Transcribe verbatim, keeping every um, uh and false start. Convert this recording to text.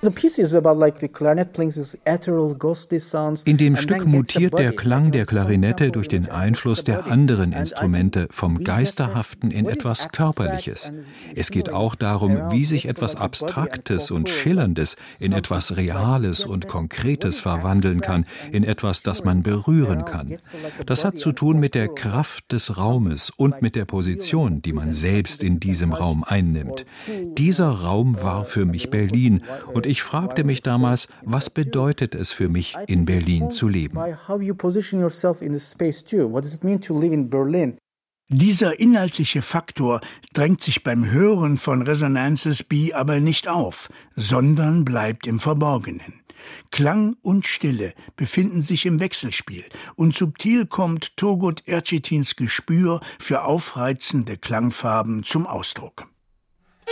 In dem Stück mutiert der Klang der Klarinette durch den Einfluss der anderen Instrumente vom Geisterhaften in etwas Körperliches. Es geht auch darum, wie sich etwas Abstraktes und Schillerndes in etwas Reales und Konkretes verwandeln kann, in etwas, das man berühren kann. Das hat zu tun mit der Kraft des Raumes und mit der Position, die man selbst in diesem Raum einnimmt. Dieser Raum war für mich Berlin und ich fragte mich damals, was bedeutet es für mich, in Berlin zu leben? Dieser inhaltliche Faktor drängt sich beim Hören von Resonances B aber nicht auf, sondern bleibt im Verborgenen. Klang und Stille befinden sich im Wechselspiel und subtil kommt Turgut Ercetins Gespür für aufreizende Klangfarben zum Ausdruck.